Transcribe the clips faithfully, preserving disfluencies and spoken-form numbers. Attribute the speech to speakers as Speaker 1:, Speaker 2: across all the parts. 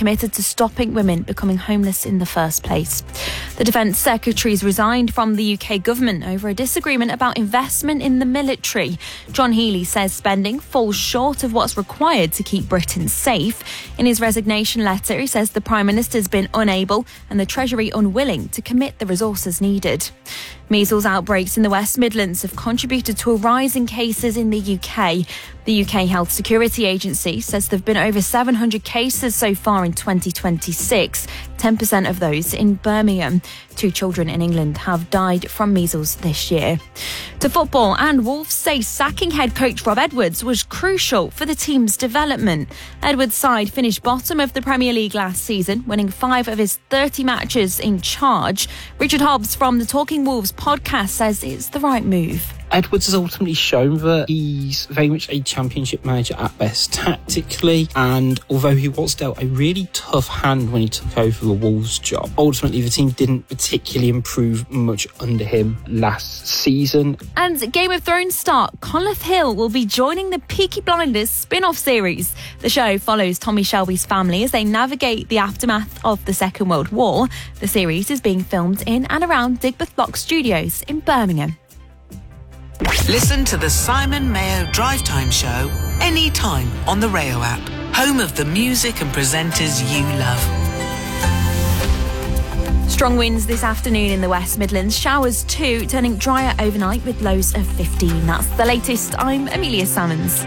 Speaker 1: committed to stopping women becoming homeless in the first place. The Defence Secretary's resigned from the U K government over a disagreement about investment in the military. John Healey says spending falls short of what's required to keep Britain safe. In his resignation letter, he says the Prime Minister's been unable and the Treasury unwilling to commit the resources needed. Measles outbreaks in the West Midlands have contributed to a rise in cases in the U K. The U K Health Security Agency says there have been over seven hundred cases so far in twenty twenty-six, ten percent of those in Birmingham. Two children in England have died from measles this year. To football, and Wolves say sacking head coach Rob Edwards was crucial for the team's development. Edwards' side finished bottom of the Premier League last season, winning five of his thirty matches in charge. Richard Hobbs from the Talking Wolves podcast says it's the right move.
Speaker 2: Edwards has ultimately shown that he's very much a championship manager at best tactically, and although he was dealt a really tough hand when he took over the Wolves job, ultimately the team didn't particularly improve much under him last season.
Speaker 1: And Game of Thrones star Conleth Hill will be joining the Peaky Blinders spin-off series. The show follows Tommy Shelby's family as they navigate the aftermath of the Second World War. The series is being filmed in and around Digbeth Block Studios in Birmingham.
Speaker 3: Listen to the Simon Mayo Drive Time Show anytime on the Rayo app, home of the music and presenters you love.
Speaker 1: Strong winds this afternoon in the West Midlands. Showers too, turning drier overnight with lows of fifteen. That's the latest. I'm Amelia Salmons.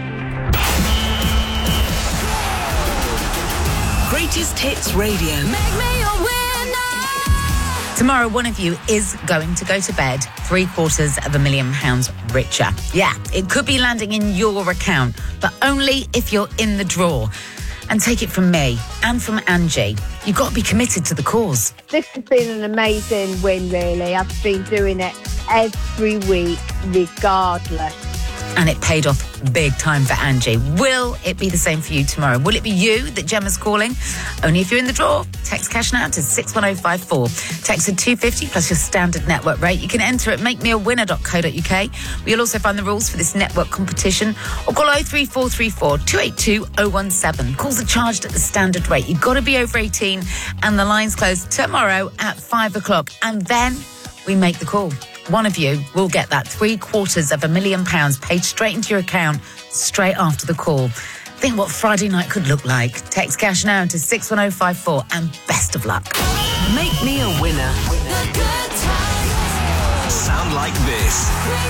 Speaker 3: Greatest Hits Radio.
Speaker 4: Make me your winner. Tomorrow, one of you is going to go to bed three quarters of a million pounds richer. Yeah, it could be landing in your account, but only if you're in the draw. And take it from me and from Angie, you've got to be committed to the cause.
Speaker 5: This has been an amazing win, really. I've been doing it every week, regardless.
Speaker 4: And it paid off big time for Angie. Will it be the same for you tomorrow? Will it be you that Gemma's calling? Only if you're in the draw. Text cash now to six one oh five four. Text at two fifty plus your standard network rate. You can enter at make me a winner dot co dot uk. You'll also find the rules for this network competition. Or call oh three four three four, two eight two, oh one seven. Calls are charged at the standard rate. You've got to be over eighteen. And the lines close tomorrow at five o'clock. And then we make the call. One of you will get that three quarters of a million pounds paid straight into your account straight after the call. Think what Friday night could look like. Text cash now to six one oh five four and best of luck.
Speaker 3: Make me a winner.
Speaker 6: Sound like this.